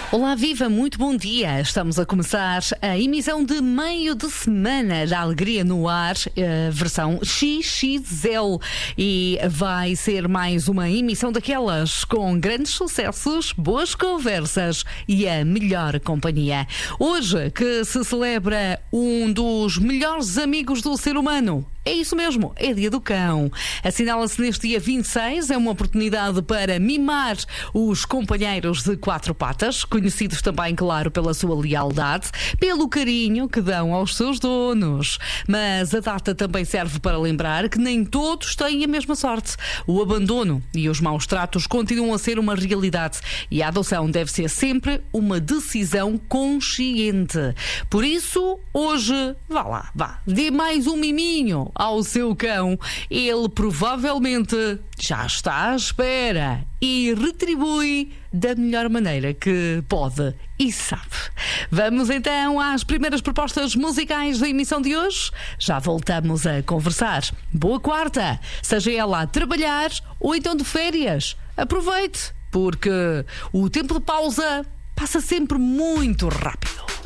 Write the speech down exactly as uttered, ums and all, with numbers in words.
Olá, viva, muito bom dia. Estamos a começar a emissão de meio de semana da Alegria no Ar, a versão X X L. E vai ser mais uma emissão daquelas com grandes sucessos, boas conversas e a melhor companhia. Hoje que se celebra um dos melhores amigos do ser humano. É isso mesmo, é Dia do Cão. Assinala-se neste dia vinte e seis, é uma oportunidade para mimar os companheiros de quatro patas, conhecidos também, claro, pela sua lealdade, pelo carinho que dão aos seus donos. Mas a data também serve para lembrar que nem todos têm a mesma sorte. O abandono e os maus tratos continuam a ser uma realidade e a adoção deve ser sempre uma decisão consciente. Por isso, hoje, vá lá, vá, dê mais um miminho ao seu cão. Ele provavelmente já está à espera e retribui da melhor maneira que pode e sabe. Vamos então às primeiras propostas musicais da emissão de hoje. Já voltamos a conversar. Boa quarta, seja ela a trabalhar ou então de férias. Aproveite, porque o tempo de pausa passa sempre muito rápido.